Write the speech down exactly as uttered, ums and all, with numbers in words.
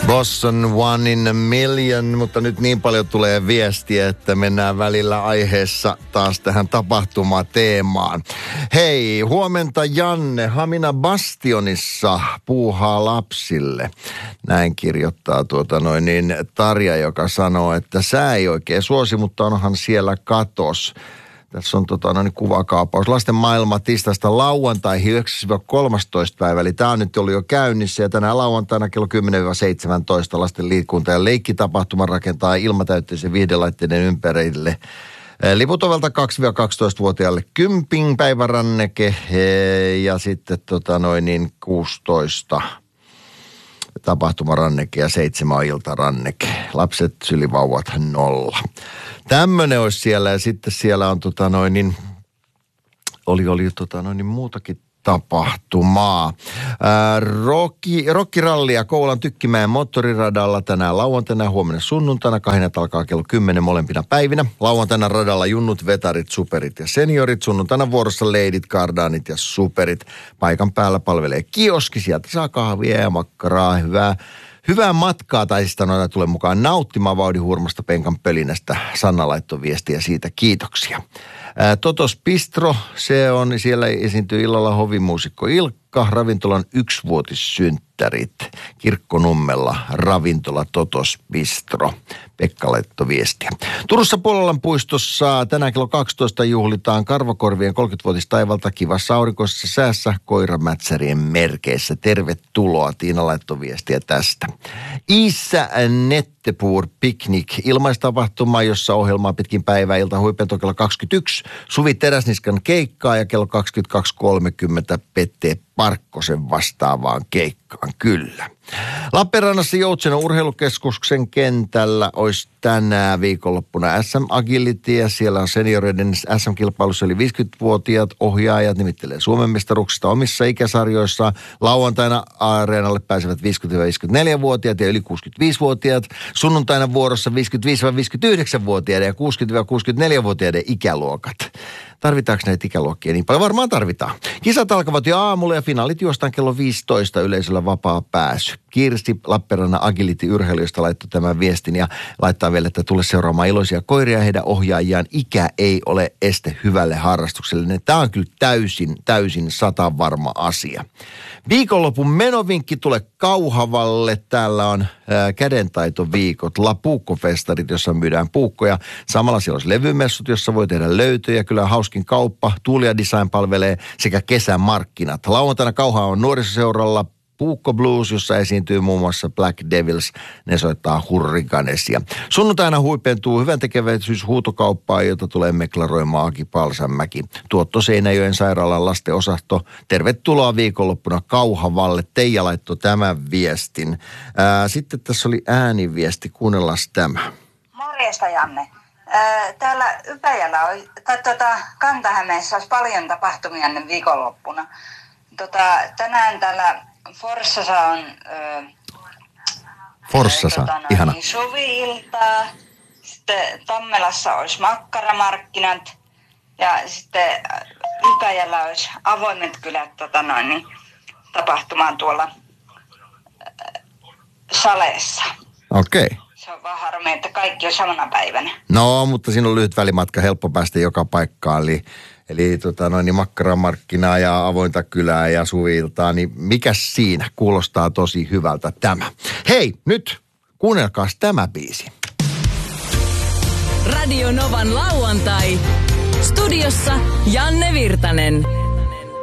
Boston One in a Million, mutta nyt niin paljon tulee viestiä, että mennään välillä aiheessa taas tähän tapahtumateemaan. Hei, huomenta Janne. Hamina Bastionissa puuhaa lapsille. Näin kirjoittaa tuota noin niin Tarja, joka sanoo, että sää ei oikein suosi, mutta onhan siellä katos. Tässä on tota, no niin, kuvakaapaus. Lasten maailma tiistaista lauantaihin yhdeksäs kolmastoista päivä. Eli tämä on nyt ollut jo käynnissä. Ja tänään lauantaina kello kymmenen seitsemäntoista lasten liikunta- ja leikkitapahtuma rakentaa ilmatäytteisen viihdelaitteiden ympärille. Liput ovelta kaksi kaksitoista-vuotiaalle kympin päiväranneke ja sitten tota, noin niin kuusitoista tapahtumaranneke ja seitsemän iltaranneke. Lapset sylivauvat nolla. Tämmöinen olisi siellä ja sitten siellä on tota noin niin, oli, oli tota noin niin muutakin tapahtumaa. Ää, Rokki, rokkirallia Kouvolan Tykkimäen moottoriradalla tänään lauantaina, huomenna sunnuntaina. Kahinet alkaa kello kymmenen molempina päivinä. Lauantaina radalla junnut, vetarit, superit ja seniorit. Sunnuntaina vuorossa leidit, kardaanit ja superit. Paikan päällä palvelee kioski. Sieltä saa kahvia ja makkaraa. Hyvää. Hyvää matkaa, tai siis noita tulee mukaan nauttimaan vauhdihurmasta penkan pölinästä. Sanna laittoi viestiä siitä, kiitoksia. Ää, Totos Bistro, se on, siellä esiintyy illalla hovimuusikko Ilkka, ravintolan yksivuotissynttärit. Kirkkonummella ravintola Totos Bistro. Pekka laittoi viestiä. Turussa Puololan puistossa tänään kello kaksitoista juhlitaan Karvakorvien kolmekymmenvuotistaivalta kivassa aurinkoisessa säässä koiramätsärien merkeissä. Tervetuloa, Tiina laittoi viestiä tästä. Isä Nettepuur Picnic, ilmaistapahtuma, jossa ohjelmaa pitkin päivää, ilta huipento kello kaksikymmentäyksi. Suvi Teräsniskan keikkaa ja kello kaksikymmentäkaksi kolmekymmentä Pete Parkkosen vastaavaan keikkaan, kyllä. Lappeenrannassa Joutsenon urheilukeskuksen kentällä olisi tänään viikonloppuna S M Agility ja siellä on senioreiden S M-kilpailussa eli viisikymmentävuotiaat ohjaajat nimittelee Suomen mestaruksista omissa ikäsarjoissaan. Lauantaina areenalle pääsevät viisikymmentä-viisikymmentäneljävuotiaat ja yli kuusikymmentäviisivuotiaat. Sunnuntaina vuorossa viisikymmentäviisi-viisikymmentäyhdeksänvuotiaiden ja kuusikymmentä-kuusikymmentäneljävuotiaiden ikäluokat. Tarvitaanko näitä ikäluokkia niin paljon? Varmaan tarvitaan. Kisat alkavat jo aamulla ja finaalit juostaan kello viisitoista yleisöllä vapaa pääsy. Kirsti Lappeenrannan Agility-urheilijoista laittoi tämän viestin ja laittaa vielä, että tule seuraamaan iloisia koiria ja heidän ohjaajiaan. Ikä ei ole este hyvälle harrastukselle. Tämä on kyllä täysin, täysin satavarma asia. Viikonlopun menovinkki tulee Kauhavalle. Täällä on ää, kädentaitoviikot, La Puukko-festarit, jossa myydään puukkoja. Samalla siellä olisi levymessut, jossa voi tehdä löytöjä. Kyllä hauskin kauppa. Tuulia Design palvelee sekä kesämarkkinat. Lauantaina Kauha on nuorisoseuralla Puukko Blues, jossa esiintyy muun muassa Black Devils. Ne soittaa Hurricanesia. Sunnuntaina huipentuu hyvän tekeväisyys huutokauppaa, jota tulee meklaroimaan Aki Palsanmäki. Tuotto Seinäjoen sairaalan lasten osasto. Tervetuloa viikonloppuna Kauhavalle. Teija laittoi tämän viestin. Ää, sitten tässä oli ääniviesti. Kuunnellaan tämä. Morjesta, Janne. Täällä Ypäjällä on, tai tuota, Kanta-Hämeessä olisi paljon tapahtumia ennen viikonloppuna. Tota, tänään täällä Forssassa on ö, Forssassa, tota, no, ihana. Niin, suvi-iltaa. Sitten Tammelassa olisi makkaramarkkinat. Ja sitten Ypäjällä olisi avoimet kylät tota, no, niin, tapahtumaan tuolla ö, Saleessa. Okei. Okay. Se on vaan harmi, että kaikki on samana päivänä. No, mutta siinä on lyhyt välimatka, helppo päästä joka paikkaan. Eli, eli tota, noin, niin makkaramarkkinaa ja avointa kylää ja suvi-iltaa, niin mikäs siinä? Kuulostaa tosi hyvältä tämä. Hei, nyt kuunnelkaas tämä biisi. Radio Novan lauantai. Studiossa Janne Virtanen.